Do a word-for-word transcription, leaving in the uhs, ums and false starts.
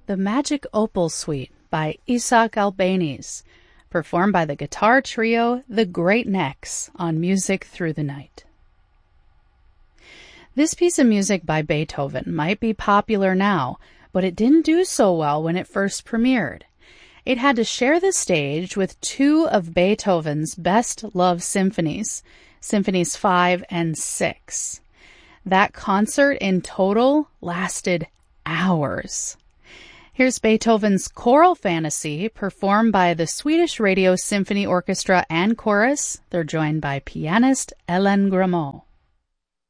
The Magic Opal Suite by Isaac Albéniz, performed by the guitar trio The Great Necks on Music Through the Night. This piece of music by Beethoven might be popular now, but it didn't do so well when it first premiered. It had to share the stage with two of Beethoven's best loved symphonies, Symphonies five and six. That concert in total lasted hours. Here's Beethoven's Choral Fantasy, performed by the Swedish Radio Symphony Orchestra and Chorus. They're joined by pianist Ellen Gramont.